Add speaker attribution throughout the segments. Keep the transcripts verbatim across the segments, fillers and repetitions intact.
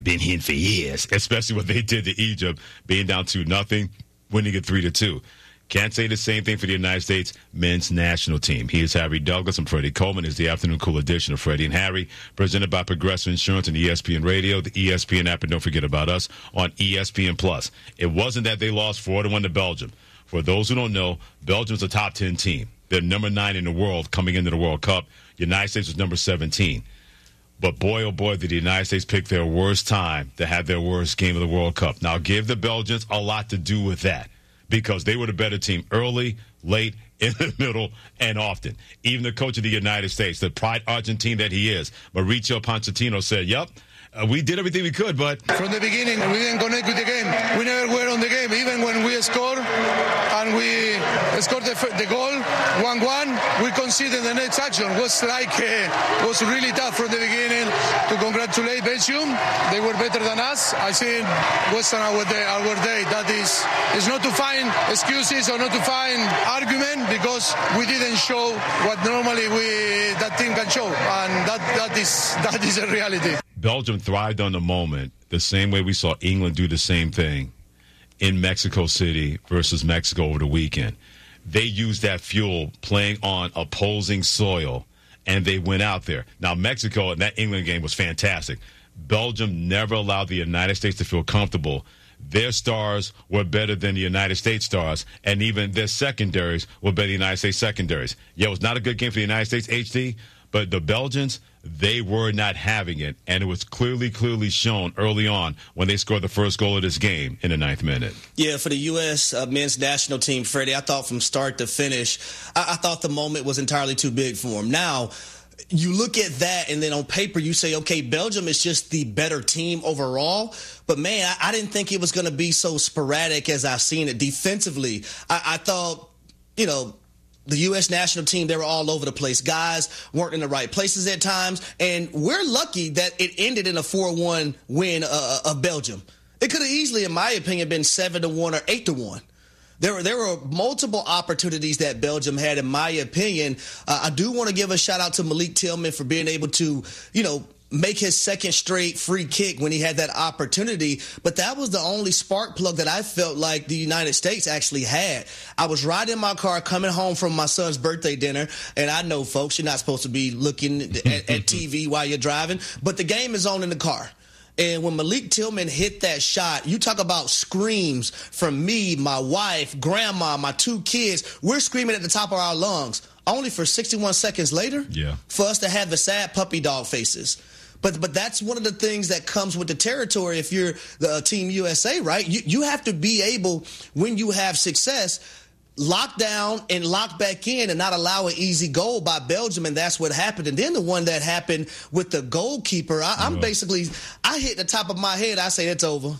Speaker 1: been here for years, especially what they did to Egypt, being down two nothing, winning it three to two. Can't say the same thing for the United States men's national team. He is Harry Douglas. I'm Freddie Coleman. It's the Afternoon Cool edition of Freddie and Harry, presented by Progressive Insurance and E S P N Radio, the E S P N app, and don't forget about us on E S P N Plus. It wasn't that they lost four to one to Belgium. For those who don't know, Belgium's a top ten team. They're number nine in the world coming into the World Cup. United States was number seventeen. But boy, oh boy, did the United States pick their worst time to have their worst game of the World Cup. Now, give the Belgians a lot to do with that, because they were the better team early, late, in the middle, and often. Even the coach of the United States, the pride Argentine that he is, Mauricio Pochettino, said, yep, uh, we did everything we could, but...
Speaker 2: From the beginning, we didn't connect with the game. We never were on the game. Even when we scored, and we scored the, the goal, one one, we conceded the next action. It was like, uh, was really tough from the beginning to congratulate Belgium. They were better than us. I think it wasn't our day. Our day. That is, it's not to find excuses or not to find argument, because we didn't show what normally we that team can show, and that that is that is a reality.
Speaker 1: Belgium thrived on the moment, the same way we saw England do the same thing in Mexico City versus Mexico over the weekend. They used that fuel playing on opposing soil, and they went out there. Now, Mexico in that England game was fantastic. Belgium never allowed the United States to feel comfortable. Their stars were better than the United States stars, and even their secondaries were better than the United States secondaries. Yeah, it was not a good game for the United States, H D, but the Belgians, they were not having it, and it was clearly, clearly shown early on when they scored the first goal of this game in the ninth minute.
Speaker 3: Yeah, for the U S uh, men's national team, Freddie, I thought from start to finish, I, I thought the moment was entirely too big for them. Now, you look at that, and then on paper you say, okay, Belgium is just the better team overall. But, man, I, I didn't think it was going to be so sporadic as I've seen it. Defensively, I, I thought, you know, the U S national team, they were all over the place. Guys weren't in the right places at times. And we're lucky that it ended in a four one win uh, of Belgium. It could have easily, in my opinion, been seven to one or eight to one. There were there were multiple opportunities that Belgium had, in my opinion. Uh, I do want to give a shout out to Malik Tillman for being able to, you know, make his second straight free kick when he had that opportunity. But that was the only spark plug that I felt like the United States actually had. I was riding my car coming home from my son's birthday dinner, and I know, folks, you're not supposed to be looking at, at T V while you're driving, but the game is on in the car. And when Malik Tillman hit that shot, you talk about screams from me, my wife, grandma, my two kids. We're screaming at the top of our lungs, only for sixty-one seconds later
Speaker 1: yeah.
Speaker 3: for us to have the sad puppy dog faces. But but that's one of the things that comes with the territory if you're the uh, Team U S A, right? You, you have to be able, when you have success, lock down and lock back in and not allow an easy goal by Belgium, and that's what happened. And then the one that happened with the goalkeeper, I, I'm basically, I hit the top of my head, I say it's over.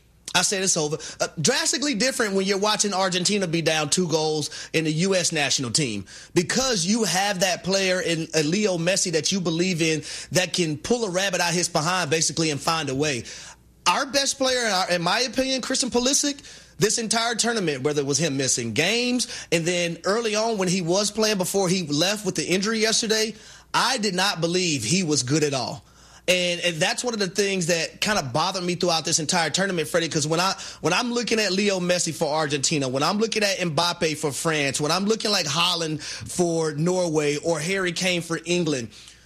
Speaker 3: I said it's over. Uh, drastically different when you're watching Argentina be down two goals in the U S national team, because you have that player in uh, Leo Messi that you believe in that can pull a rabbit out his behind basically and find a way. Our best player, in, our, in my opinion, Christian Pulisic, this entire tournament, whether it was him missing games and then early on when he was playing before he left with the injury yesterday, I did not believe he was good at all. And, and that's one of the things that kind of bothered me throughout this entire tournament, Freddie, because when, I, when I'm looking at Leo Messi for Argentina, when I'm looking at Mbappe for France, when I'm looking like Haaland for Norway or Harry Kane for England,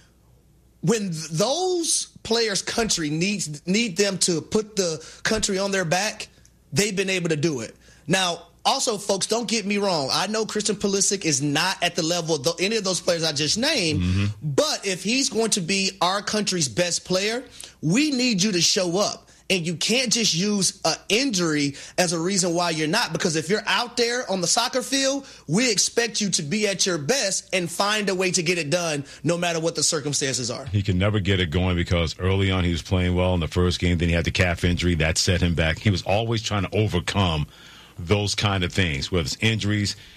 Speaker 3: when those players' country needs need them to put the country on their back, they've been able to do it. Now, also, folks, don't get me wrong. I know Christian Pulisic is not at the level of the, any of those players I just named, mm-hmm. but if he's going to be our country's best player, we need you to show up. And you can't just use an injury as a reason why you're not, because if you're out there on the soccer field, we expect you to be at your best and find a way to get it done no matter what the circumstances are.
Speaker 1: He can never get it going because early on he was playing well in the first game. Then he had the calf injury. That set him back. He was always trying to overcome those kind of things, whether it's injuries,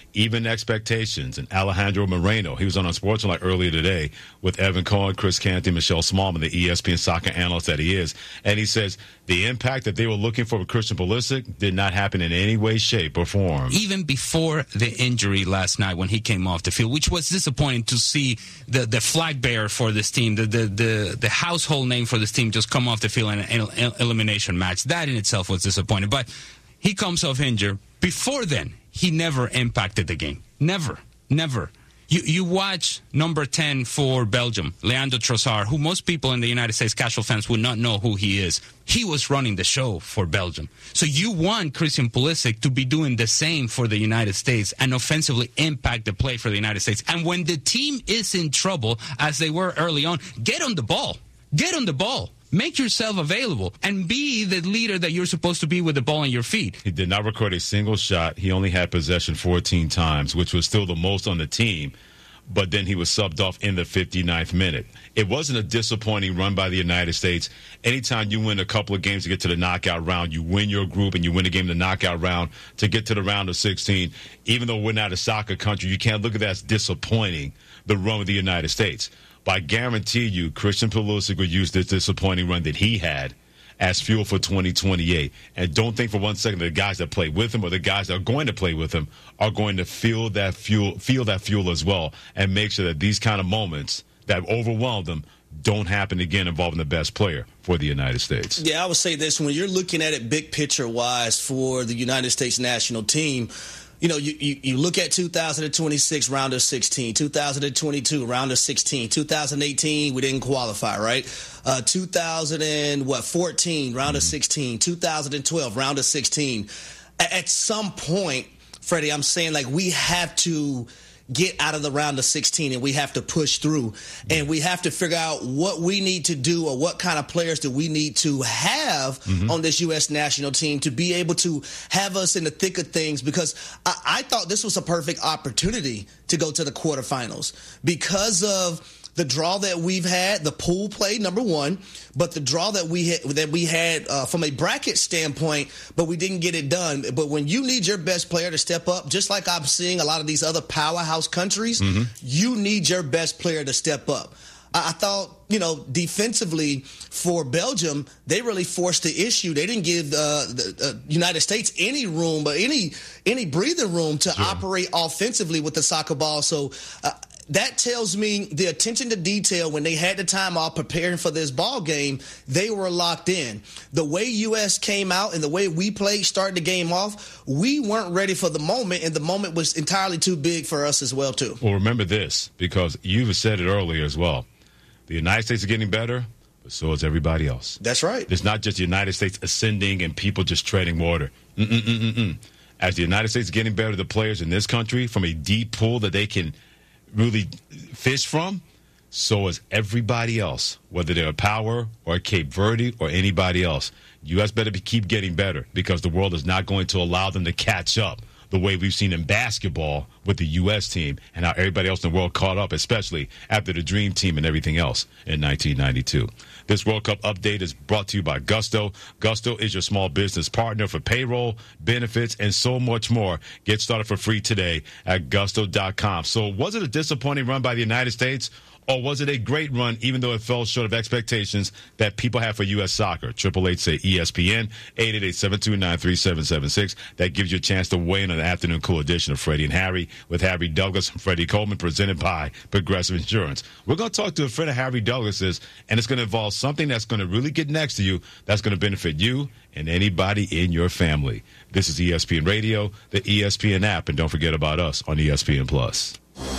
Speaker 1: even expectations. And Alejandro Moreno, he was on Unsportsmanlike earlier today with Evan Cohen, Chris Canty, Michelle Smallman, the E S P N soccer analyst that he is. And he says the impact that they were looking for with Christian Pulisic did not happen in any way, shape, or form.
Speaker 4: Even before the injury last night when he came off the field, which was disappointing to see the, the flag bearer for this team, the, the, the, the household name for this team just come off the field in an el- elimination match. That in itself was disappointing. But he comes off injured. Before then, he never impacted the game. Never. Never. You you watch number ten for Belgium, Leandro Trossard, who most people in the United States, casual fans, would not know who he is. He was running the show for Belgium. So you want Christian Pulisic to be doing the same for the United States and offensively impact the play for the United States. And when the team is in trouble, as they were early on, get on the ball. Get on the ball. Make yourself available and be the leader that you're supposed to be with the ball in your feet.
Speaker 1: He did not record a single shot. He only had possession fourteen times, which was still the most on the team. But then he was subbed off in the fifty-ninth minute. It wasn't a disappointing run by the United States. Anytime you win a couple of games to get to the knockout round, you win your group and you win a game in the knockout round to get to the round of sixteen. Even though we're not a soccer country, you can't look at that as disappointing, the run of the United States. But I guarantee you, Christian Pulisic would use this disappointing run that he had as fuel for twenty twenty-eight. And don't think for one second that the guys that play with him or the guys that are going to play with him are going to feel that fuel, feel that fuel as well, and make sure that these kind of moments that overwhelm them don't happen again involving the best player for the United States.
Speaker 3: Yeah, I would say this. When you're looking at it big picture-wise for the United States national team, you know, you, you, you look at two thousand twenty-six, round of sixteen, two thousand twenty-two, round of sixteen, two thousand eighteen, we didn't qualify, right? Uh, two thousand fourteen, round mm-hmm. of sixteen, two thousand twelve, round of sixteen. At, at some point, Freddie, I'm saying, like, we have to get out of the round of sixteen and we have to push through and we have to figure out what we need to do or what kind of players do we need to have mm-hmm. on this U S national team to be able to have us in the thick of things, because I, I thought this was a perfect opportunity to go to the quarterfinals because of the draw that we've had, the pool play, number one, but the draw that we had, that we had uh, from a bracket standpoint, but we didn't get it done. But when you need your best player to step up, just like I'm seeing a lot of these other powerhouse countries, mm-hmm. you need your best player to step up. I, I thought, you know, defensively for Belgium, they really forced the issue. They didn't give uh, the uh, United States any room, but any any breathing room to sure. operate offensively with the soccer ball. So. Uh, That tells me the attention to detail when they had the time off preparing for this ball game, they were locked in. The way U S came out and the way we played, starting the game off, we weren't ready for the moment, and the moment was entirely too big for us as well, too.
Speaker 1: Well, remember this, because you've said it earlier as well. The United States is getting better, but so is everybody else.
Speaker 3: That's right.
Speaker 1: It's not just the United States ascending and people just treading water. Mm-mm-mm-mm-mm. As the United States is getting better, the players in this country from a deep pool that they can really fish from, so is everybody else, whether they're a Power or Cape Verde or anybody else. U S better be, keep getting better, because the world is not going to allow them to catch up the way we've seen in basketball with the U S team and how everybody else in the world caught up, especially after the Dream Team and everything else in nineteen ninety-two. This World Cup update is brought to you by Gusto. Gusto is your small business partner for payroll, benefits, and so much more. Get started for free today at gusto dot com. So was it a disappointing run by the United States? Or was it a great run, even though it fell short of expectations that people have for U S soccer? Triple eight say E S P N, eight eight eight, seven two nine, three seven seven six. That gives you a chance to weigh in on the afternoon cool edition of Freddie and Harry with Harry Douglas and Freddie Coleman, presented by Progressive Insurance. We're going to talk to a friend of Harry Douglas's, and it's going to involve something that's going to really get next to you, that's going to benefit you and anybody in your family. This is E S P N Radio, the E S P N app, and don't forget about us on E S P N Plus.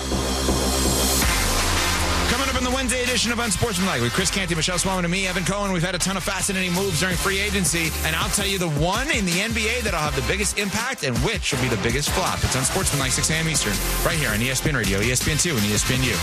Speaker 5: Wednesday edition of Unsportsmanlike with Chris Canty, Michelle Smallman, and me, Evan Cohen. We've had a ton of fascinating moves during free agency, and I'll tell you the one in the N B A that'll have the biggest impact and which will be the biggest flop. It's Unsportsmanlike, six a.m. Eastern, right here on E S P N Radio, E S P N two, and E S P N U.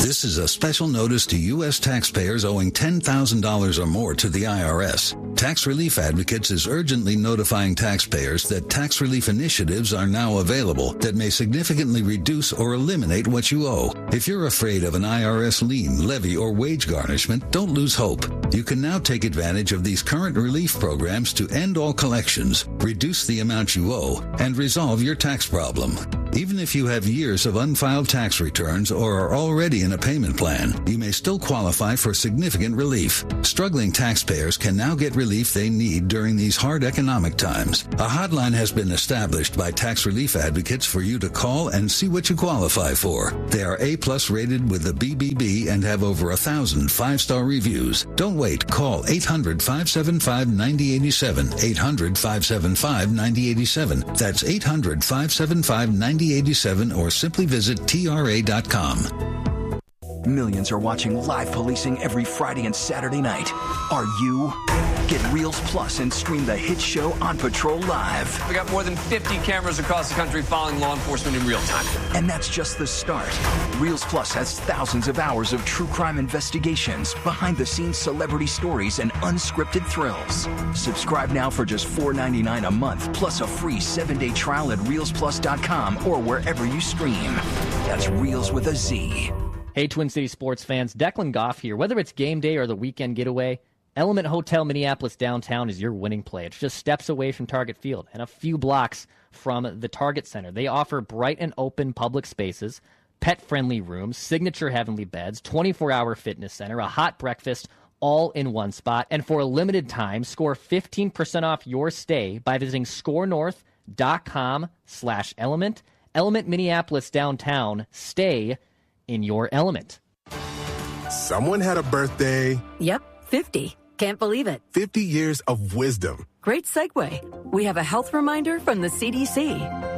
Speaker 6: This is a special notice to U S taxpayers owing ten thousand dollars or more to the I R S. Tax Relief Advocates is urgently notifying taxpayers that tax relief initiatives are now available that may significantly reduce or eliminate what you owe. If you're afraid of an I R S lien, levy, or wage garnishment, don't lose hope. You can now take advantage of these current relief programs to end all collections, reduce the amount you owe, and resolve your tax problem. Even if you have years of unfiled tax returns or are already in a payment plan, you may still qualify for significant relief. Struggling taxpayers can now get relief they need during these hard economic times. A hotline has been established by Tax Relief Advocates for you to call and see what you qualify for. They are A-plus rated with the B B B and have over a thousand five-star reviews. Don't wait. Call eight hundred, five seven five, nine zero eight seven. eight hundred, five seven five, nine zero eight seven. That's eight hundred, five seven five, nine zero eight seven or simply visit T R A dot com.
Speaker 7: Millions are watching live policing every Friday and Saturday night. Are you? Get Reels Plus and stream the hit show On Patrol Live.
Speaker 8: We got more than fifty cameras across the country following law enforcement in real time.
Speaker 7: And that's just the start. Reels Plus has thousands of hours of true crime investigations, behind-the-scenes celebrity stories, and unscripted thrills. Subscribe now for just four ninety-nine a month, plus a free seven-day trial at reels plus dot com or wherever you stream. That's Reels with a Z.
Speaker 9: Hey, Twin City sports fans, Declan Goff here. Whether it's game day or the weekend getaway, Element Hotel Minneapolis downtown is your winning play. It's just steps away from Target Field and a few blocks from the Target Center. They offer bright and open public spaces, pet-friendly rooms, signature heavenly beds, twenty-four hour fitness center, a hot breakfast, all in one spot. And for a limited time, score fifteen percent off your stay by visiting scorenorth.com slash element. Element Minneapolis downtown. Stay in your element.
Speaker 10: Someone had a birthday.
Speaker 11: Yep, fifty. Can't believe it.
Speaker 10: fifty years of wisdom.
Speaker 11: Great segue. We have a health reminder from the C D C.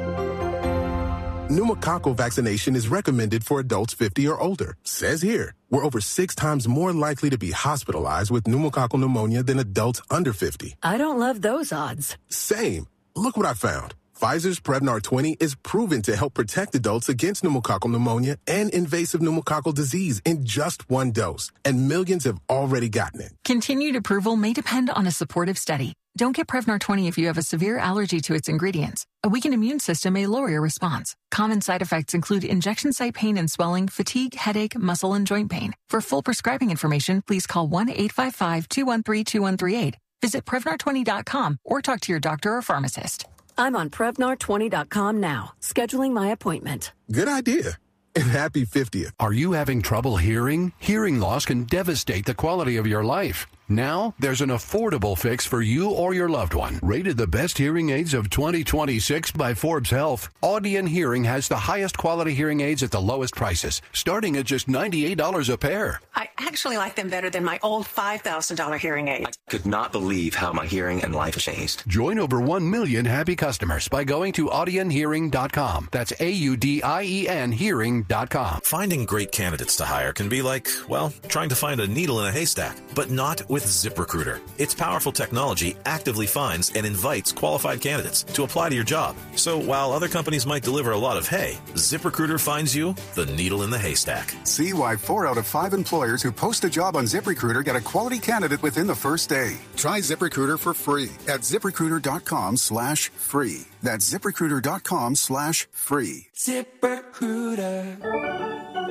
Speaker 10: Pneumococcal vaccination is recommended for adults fifty or older. Says here, we're over six times more likely to be hospitalized with pneumococcal pneumonia than adults under fifty.
Speaker 11: I don't love those odds.
Speaker 10: Same. Look what I found. Pfizer's Prevnar twenty is proven to help protect adults against pneumococcal pneumonia and invasive pneumococcal disease in just one dose, and millions have already gotten it.
Speaker 12: Continued approval may depend on a supportive study. Don't get Prevnar twenty if you have a severe allergy to its ingredients. A weakened immune system may lower your response. Common side effects include injection site pain and swelling, fatigue, headache, muscle, and joint pain. For full prescribing information, please call one eight five five, two one three, two one three eight. Visit Prevnar twenty dot com or talk to your doctor or pharmacist.
Speaker 11: I'm on Prevnar twenty dot com now, scheduling my appointment.
Speaker 10: Good idea. And happy fiftieth.
Speaker 13: Are you having trouble hearing? Hearing loss can devastate the quality of your life. Now, there's an affordable fix for you or your loved one. Rated the best hearing aids of twenty twenty-six by Forbes Health, Audion Hearing has the highest quality hearing aids at the lowest prices, starting at just ninety-eight dollars a pair.
Speaker 14: I actually like them better than my old five thousand dollars hearing aid.
Speaker 15: I could not believe how my hearing and life changed.
Speaker 13: Join over one million happy customers by going to audion hearing dot com. That's A U D I E N hearing dot com.
Speaker 16: Finding great candidates to hire can be like, well, trying to find a needle in a haystack, but not with ZipRecruiter. Its powerful technology actively finds and invites qualified candidates to apply to your job. So while other companies might deliver a lot of hay, ZipRecruiter finds you the needle in the haystack.
Speaker 17: See why four out of five employers who post a job on ZipRecruiter get a quality candidate within the first day. Try ZipRecruiter for free at ZipRecruiter.com slash free. That's ZipRecruiter.com slash free.
Speaker 18: ZipRecruiter.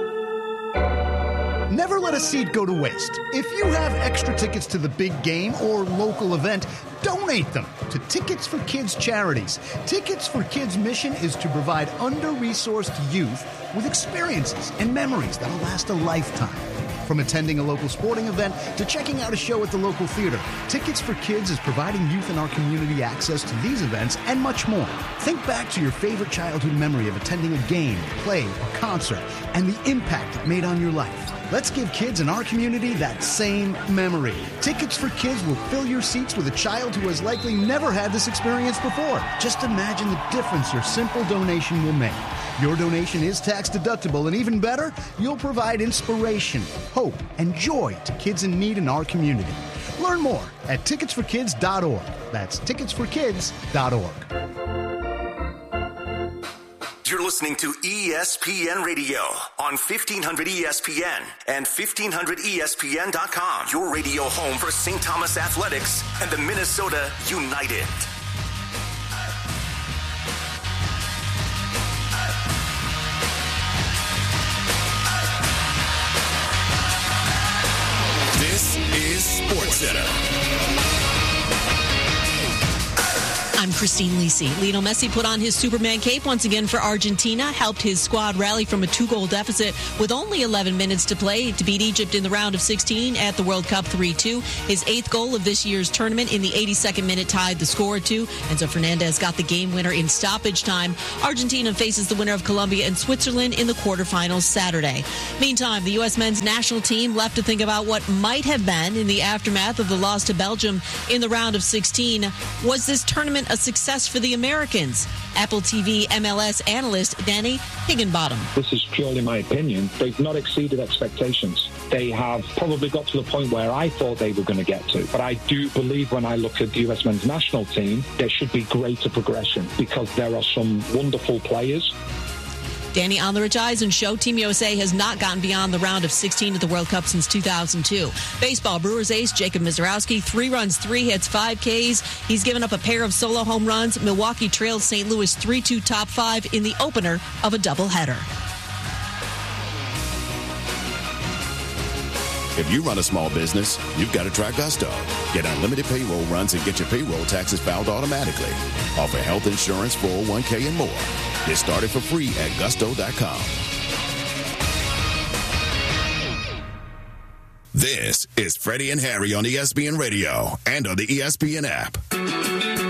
Speaker 18: Never let a seat go to waste. If you have extra tickets to the big game or local event, donate them to Tickets for Kids charities. Tickets for Kids' mission is to provide under-resourced youth with experiences and memories that'll last a lifetime. From attending a local sporting event to checking out a show at the local theater, Tickets for Kids is providing youth in our community access to these events and much more. Think back to your favorite childhood memory of attending a game, play, or concert, and the impact it made on your life. Let's give kids in our community that same memory. Tickets for Kids will fill your seats with a child who has likely never had this experience before. Just imagine the difference your simple donation will make. Your donation is tax deductible, and even better, you'll provide inspiration, hope, and joy to kids in need in our community. Learn more at tickets for kids dot org. That's tickets for kids dot org.
Speaker 19: You're listening to E S P N Radio on fifteen hundred E S P N and fifteen hundred E S P N dot com. Your radio home for Saint Thomas Athletics and the Minnesota United.
Speaker 20: This is SportsCenter.
Speaker 21: I'm Christine Lisi. Lionel Messi put on his Superman cape once again for Argentina, helped his squad rally from a two-goal deficit with only eleven minutes to play to beat Egypt in the round of sixteen at the World Cup three two. His eighth goal of this year's tournament in the eighty-second minute tied the score at two. Enzo Fernandez got the game winner in stoppage time. Argentina faces the winner of Colombia and Switzerland in the quarterfinals Saturday. Meantime, the U S men's national team left to think about what might have been in the aftermath of the loss to Belgium in the round of sixteen. Was this tournament a success for the Americans? Apple T V M L S analyst Danny Higginbottom.
Speaker 22: This is purely my opinion. They've not exceeded expectations. They have probably got to the point where I thought they were going to get to. But I do believe when I look at the U S men's national team, there should be greater progression because there are some wonderful players.
Speaker 21: Danny on the Rich Eisen show. Team U S A has not gotten beyond the round of sixteen at the World Cup since two thousand two. Baseball, Brewers ace Jacob Mizorowski, three runs, three hits, five Ks. He's given up a pair of solo home runs. Milwaukee trailed Saint Louis three two top five in the opener of a doubleheader.
Speaker 20: If you run a small business, you've got to try Gusto. Get unlimited payroll runs and get your payroll taxes filed automatically. Offer health insurance, four oh one k, and more. Get started for free at gusto dot com. This is Freddie and Harry on E S P N Radio and on the E S P N app.